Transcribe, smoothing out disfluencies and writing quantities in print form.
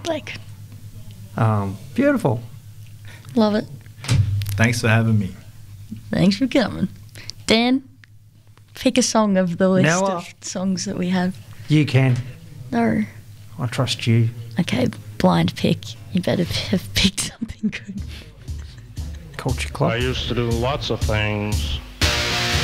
Blake. Beautiful. Love it. Thanks for having me. Thanks for coming. Dan, pick a song of the list Noah. of songs that we have. You can. No. I trust you. Okay, blind pick. You better have picked something good. Culture I Club. used to do lots of things.